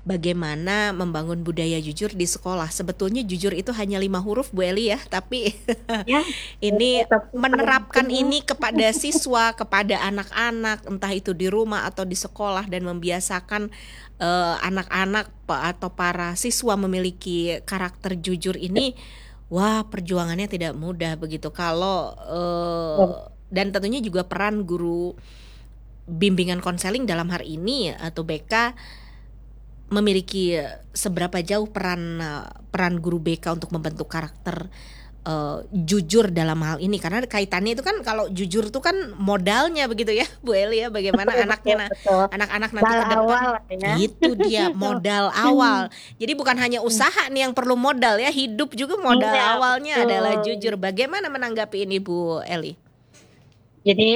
bagaimana membangun budaya jujur di sekolah. Sebetulnya jujur itu hanya 5 huruf Bu Eli ya, tapi Ya, ini tapi paling menerapkan penting. ini kepada siswa, kepada anak-anak, entah itu di rumah atau di sekolah dan membiasakan anak-anak atau para siswa memiliki karakter jujur ini, wah perjuangannya tidak mudah begitu. Kalau dan tentunya juga peran guru bimbingan konseling dalam hari ini atau BK memiliki seberapa jauh peran guru BK untuk membentuk karakter jujur dalam hal ini, karena kaitannya itu kan kalau jujur itu kan modalnya begitu ya Bu Eli ya, bagaimana Betul, betul, betul. anak-anak nanti Dal ke depan. awal ya. Itu dia modal awal. Jadi bukan hanya usaha nih yang perlu modal ya, hidup juga modal Iya, awalnya adalah betul. jujur. Bagaimana menanggapi ini Bu Eli? Jadi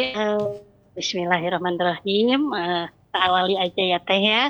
Bismillahirrahmanirrahim. Kita awali aja ya Teh ya.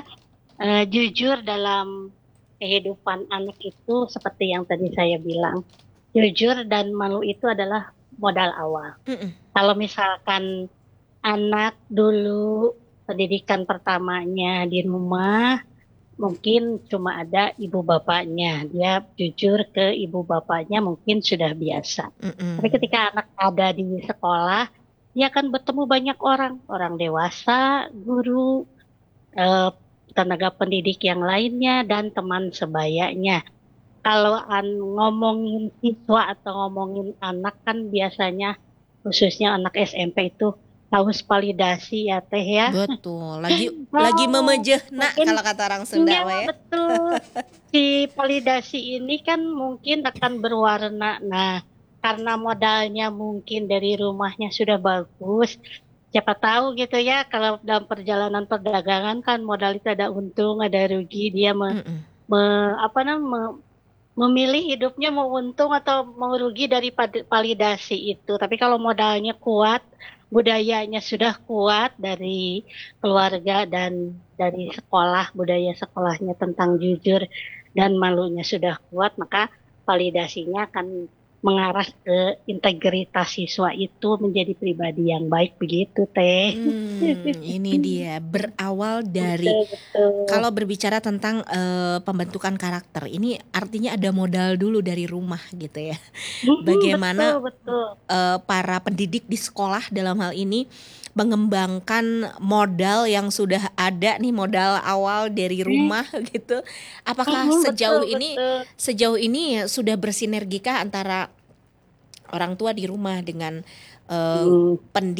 Jujur dalam kehidupan anak itu seperti yang tadi saya bilang. Jujur dan malu itu adalah modal awal. Mm-mm. Kalau misalkan anak dulu pendidikan pertamanya di rumah, mungkin cuma ada ibu bapaknya. Dia jujur ke ibu bapaknya mungkin sudah biasa. Tapi Mm-mm. ketika anak ada di sekolah, dia akan bertemu banyak orang, orang dewasa, guru, eh, tenaga pendidik yang lainnya, dan teman sebayanya. Kalau ngomongin siswa atau ngomongin anak kan biasanya khususnya anak SMP itu haus validasi ya Teh ya. Betul. Lagi Oh, memejeh nak mungkin kalau kata orang iya Sunda Pak ya. betul. Si validasi ini kan mungkin akan berwarna. Nah, karena modalnya mungkin dari rumahnya sudah bagus, siapa tahu gitu ya kalau dalam perjalanan perdagangan kan modal itu ada untung, ada rugi, dia Mm-mm. apa namanya memilih hidupnya mau untung atau mau rugi dari validasi itu. Tapi kalau modalnya kuat, budayanya sudah kuat dari keluarga dan dari sekolah, budaya sekolahnya tentang jujur dan malunya sudah kuat, maka validasinya akan mengarah ke integritas siswa itu menjadi pribadi yang baik begitu, Teh. Ini dia berawal dari, Betul, betul. kalau berbicara tentang pembentukan karakter, ini artinya ada modal dulu dari rumah gitu ya. Betul, Bagaimana betul. para pendidik di sekolah dalam hal ini mengembangkan modal yang sudah ada nih, modal awal dari rumah gitu. Apakah Betul, betul. sejauh ini sudah bersinergikah antara orang tua di rumah dengan Hmm.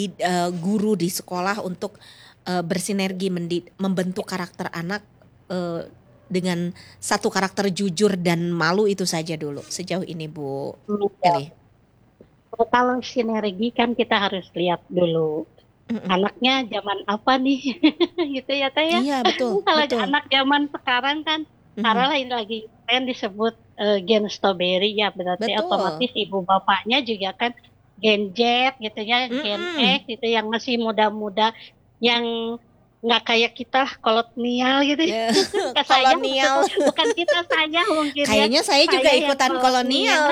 guru di sekolah untuk bersinergi membentuk karakter anak eh, dengan satu karakter jujur dan malu itu saja dulu sejauh ini Bu Ya. Eli? Kalau sinergi kan kita harus lihat dulu Mm-mm. anaknya zaman apa nih, gitu ya Teh ya. Iya betul Kalau betul. anak zaman sekarang kan, karena Mhm. lain lagi yang disebut Gen Strawberry ya, berarti Betul. otomatis ibu bapaknya juga kan Gen Z gitu ya, Gen Mm-mm. X gitu yang masih muda-muda, yang nggak kayak kita kolonial gitu. Ya, Saya kolonial. maksudnya bukan kita, saya mungkin ya, Kayaknya saya juga saya yang ikutan kolonial. kolonial.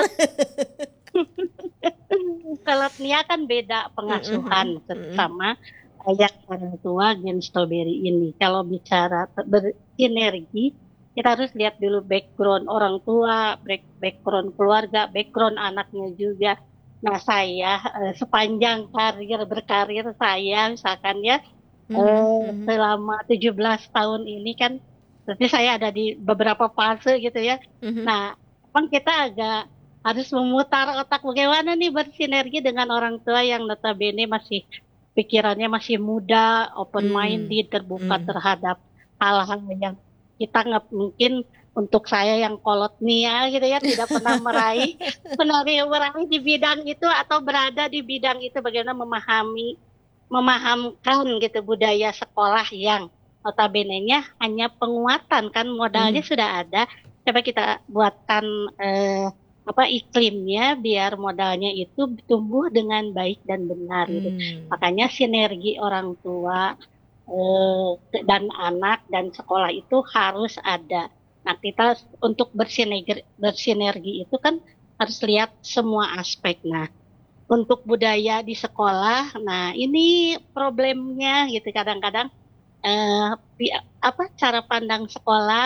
Kalau Nia kan beda Mm-mm. pengasuhan Mm-mm. sama kayak orang tua Gen Strawberry ini. Kalau bicara bersinergi, kita harus lihat dulu background orang tua, background keluarga, background anaknya juga. Nah, saya sepanjang berkarir saya misalkan ya, Mhm. Mhm. selama 17 tahun ini kan berarti saya ada di beberapa fase gitu ya. Mhm. Nah, memang kita agak harus memutar otak bagaimana nih bersinergi dengan orang tua yang notabene masih pikirannya masih muda, open Mm. minded, terbuka Mm. terhadap hal-hal yang kita nggak mungkin, untuk saya yang kolotnia gitu ya tidak pernah meraih di bidang itu atau berada di bidang itu, bagaimana memahamkan gitu budaya sekolah yang notabene-nya hanya penguatan kan modalnya Mhm. sudah ada, coba kita buatkan eh, iklimnya biar modalnya itu tumbuh dengan baik dan benar gitu. Mm. Makanya sinergi orang tua dan anak dan sekolah itu harus ada. Nah, kita untuk bersinergi itu kan harus lihat semua aspek. Nah, untuk budaya di sekolah, nah ini problemnya gitu kadang-kadang, eh, cara pandang sekolah